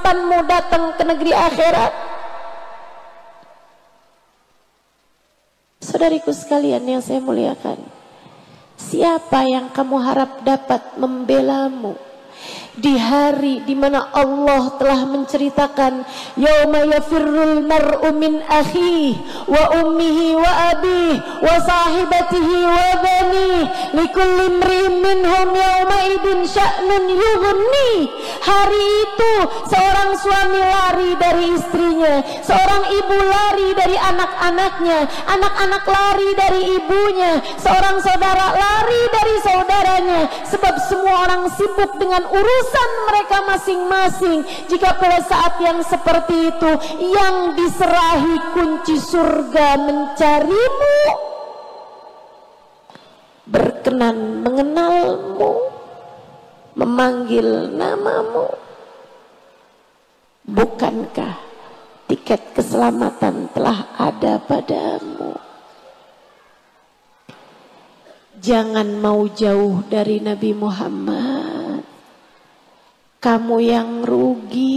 harapanmu datang ke negeri akhirat? Saudariku sekalian yang saya muliakan, siapa yang kamu harap dapat membelamu di hari di mana Allah telah menceritakan yauma yafirrul mar'u min akhihi wa ummihi wa abihi wa sahibatihi wa banihi likulli imri'in minhum yauma idin sya'nun yughni. Hari itu seorang suami lari dari istrinya, seorang ibu lari dari anak-anaknya, anak-anak lari dari ibunya, seorang saudara lari dari saudaranya, sebab semua orang sibuk dengan urusan mereka masing-masing. Jika pada saat yang seperti itu yang diserahi kunci surga mencarimu, berkenan mengenalmu, memanggil namamu, bukankah tiket keselamatan telah ada padamu? Jangan mau jauh dari Nabi Muhammad. Kamu yang rugi